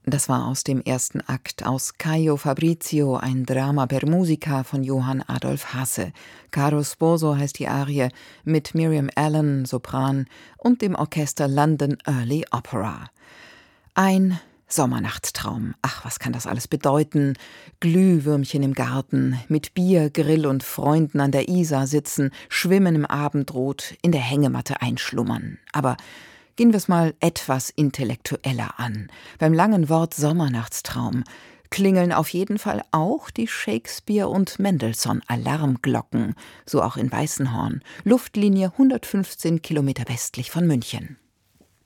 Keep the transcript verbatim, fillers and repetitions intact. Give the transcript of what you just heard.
Das war aus dem ersten Akt aus Caio Fabrizio, ein Drama per Musica von Johann Adolf Hasse. Caro Sposo heißt die Arie, mit Miriam Allen, Sopran, und dem Orchester London Early Opera. Ein Sommernachtstraum. Ach, was kann das alles bedeuten? Glühwürmchen im Garten, mit Bier, Grill und Freunden an der Isar sitzen, schwimmen im Abendrot, in der Hängematte einschlummern. Aber gehen wir es mal etwas intellektueller an. Beim langen Wort Sommernachtstraum klingeln auf jeden Fall auch die Shakespeare- und Mendelssohn-Alarmglocken, so auch in Weißenhorn, Luftlinie hundertfünfzehn Kilometer westlich von München.